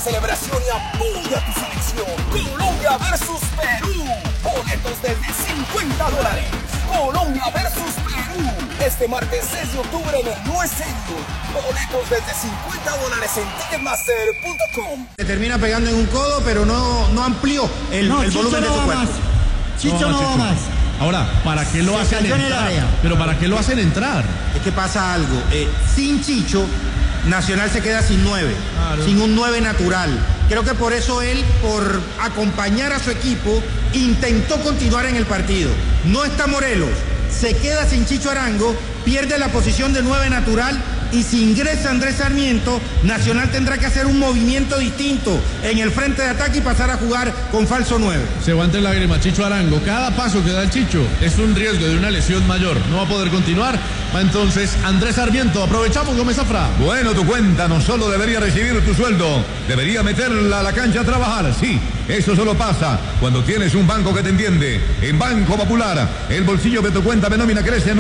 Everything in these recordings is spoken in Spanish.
celebración y apoya a tu selección. Colombia versus Perú. Boletos desde $50. Colombia versus Perú. Este martes 6 de octubre en el No Es Serio. Boletos desde $50 en Ticketmaster.com. Se termina pegando en un codo, pero no amplió el volumen de su cuerpo. Chicho no va más. Ahora, ¿para qué lo hacen entrar? Pero ¿para qué lo hacen entrar? Es que pasa algo. Sin Chicho, Nacional se queda sin 9. Claro. Sin un 9 natural. Creo que por eso él, por acompañar a su equipo, intentó continuar en el partido. No está Morelos. Se queda sin Chicho Arango, pierde la posición de 9 natural y si ingresa Andrés Sarmiento, Nacional tendrá que hacer un movimiento distinto en el frente de ataque y pasar a jugar con falso 9. Se va entre lágrimas Chicho Arango. Cada paso que da el Chicho es un riesgo de una lesión mayor. No va a poder continuar. Va entonces Andrés Sarmiento. Aprovechamos, Gómez Zafra. Bueno, tu cuenta no solo debería recibir tu sueldo, debería meterla a la cancha a trabajar. Sí, eso solo pasa cuando tienes un banco que te entiende. En Banco Popular, el bolsillo de tu cuenta de nómina crece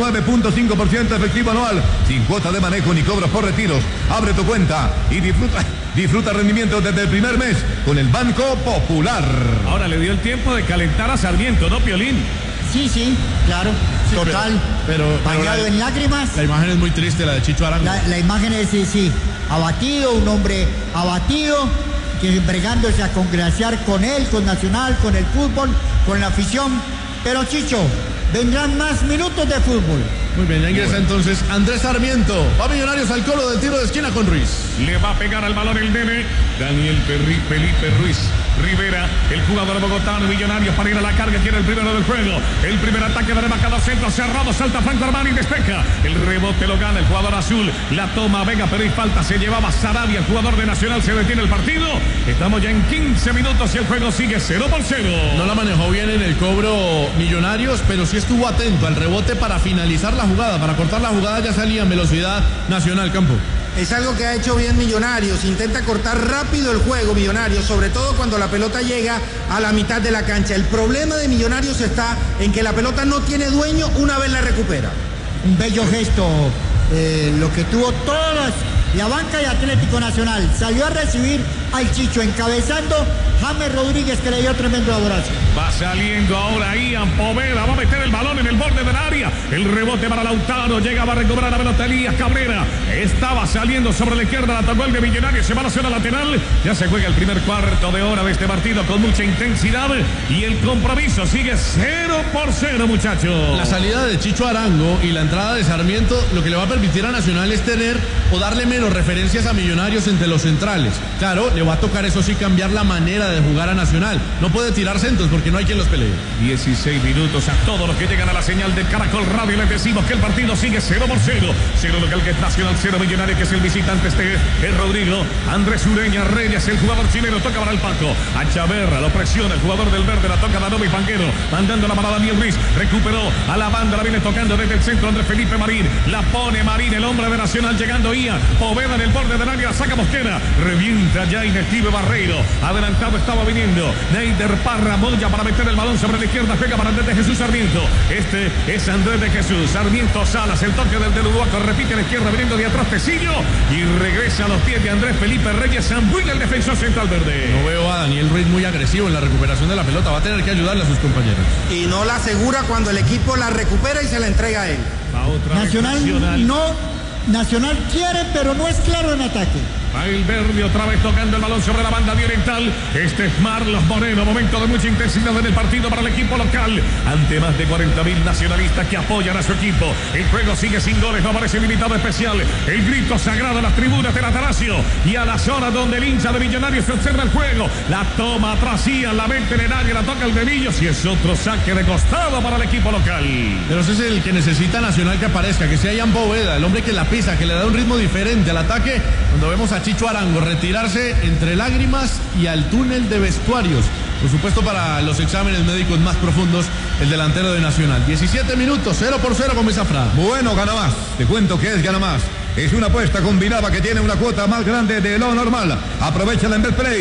9.5% efectivo anual, sin cuota de manejo ni cobros por retiros. Abre tu cuenta y disfruta rendimiento desde el primer mes con el Banco Popular. Ahora le dio el tiempo de calentar a Sarmiento, ¿no, Piolín? Sí, claro, sí, total. Pero bañado en lágrimas. La imagen es muy triste, la de Chicho Arango. La imagen es, sí, abatido, un hombre abatido, que bregándose a congraciar con él, con Nacional, con el fútbol, con la afición. Pero Chicho, vendrán más minutos de fútbol. Muy bien, ya ingresa entonces Andrés Sarmiento. Va Millonarios al colo del tiro de esquina con Ruiz. Le va a pegar al balón el nene Daniel Felipe Ruiz Rivera, el jugador bogotano. Millonarios para ir a la carga, quiere el primero del juego. El primer ataque de remacado centro cerrado, salta Franco Armani, despeja. El rebote lo gana el jugador azul. La toma Vega, pero hay falta. Se llevaba Sarabia, el jugador de Nacional. Se detiene el partido. Estamos ya en 15 minutos y el juego sigue 0-0. No la manejó bien en el cobro Millonarios, pero sí estuvo atento al rebote para finalizar la jugada. Para cortar la jugada ya salía en velocidad Nacional, Campo. Es algo que ha hecho bien Millonarios, intenta cortar rápido el juego Millonarios, sobre todo cuando la pelota llega a la mitad de la cancha. El problema de Millonarios está en que la pelota no tiene dueño una vez la recupera. Un bello gesto, lo que tuvo todas la banca de Atlético Nacional. Salió a recibir al Chicho, encabezando James Rodríguez, que le dio tremendo abrazo. Va saliendo ahora Ian Poveda, va a meter el balón en el borde del área. El rebote para Lautaro, llegaba a recuperar la pelota Elías Cabrera. Estaba saliendo sobre la izquierda, la tocó el de Millonarios, se va a la zona lateral. Ya se juega el primer cuarto de hora de este partido con mucha intensidad y el compromiso sigue 0-0, muchachos. La salida de Chicho Arango y la entrada de Sarmiento lo que le va a permitir a Nacional es tener o darle menos referencias a Millonarios entre los centrales. Claro, le va a tocar eso sí cambiar la manera de jugar a Nacional. No puede tirar centros porque no hay quien los pelee. 16 minutos a todos los que llegan a la señal de Caracol Radio. Les decimos que el partido sigue 0-0. 0 local que es Nacional, 0 Millonario que es el visitante. Este es Rodrigo. Andrés Ureña Reyes, el jugador chileno, toca para el Paco. A Chaverra, lo presiona el jugador del verde, la toca Danovi Panguero. Mandando la parada Daniel Ruiz. Recuperó a la banda, la viene tocando desde el centro Andrés Felipe Marín. La pone Marín, el hombre de Nacional, llegando Ian Poveda en el borde del área, saca Mosquera. Revienta ya Inestivo Barreiro. Adelantado estaba viniendo Neider Parra Moya para meter el balón sobre la izquierda, pega para Andrés de Jesús Sarmiento. Este es Andrés de Jesús Sarmiento Salas, el toque del Uruguaco, repite a la izquierda viniendo de atrás Tecillo y regresa a los pies de Andrés Felipe Reyes Zambuy, el defensor central verde. No veo a Daniel Ruiz muy agresivo en la recuperación de la pelota, va a tener que ayudarle a sus compañeros. Y no la asegura cuando el equipo la recupera y se la entrega a él. Nacional quiere, pero no es claro en ataque. Va el verde otra vez tocando el balón sobre la banda oriental. Este es Marlos Moreno. Momento de mucha intensidad en el partido para el equipo local. Ante más de 40.000 nacionalistas que apoyan a su equipo. El juego sigue sin goles. No aparece limitado especial. El grito sagrado a las tribunas del Atanasio. Y a la zona donde el hincha de Millonarios se observa el juego. La toma atrás Ian, la mete en el área, la toca el de Millos. Y es otro saque de costado para el equipo local. Pero ese es el que necesita Nacional que aparezca. Que sea Ian Poveda, el hombre que la pisa, que le da un ritmo diferente al ataque. Cuando vemos a Chicho Arango retirarse entre lágrimas y al túnel de vestuarios. Por supuesto, para los exámenes médicos más profundos, el delantero de Nacional. 17 minutos, 0-0 con Zafra. Bueno, gana más. Te cuento que es gana más. Es una apuesta combinada que tiene una cuota más grande de lo normal. Aprovechala en Betplay.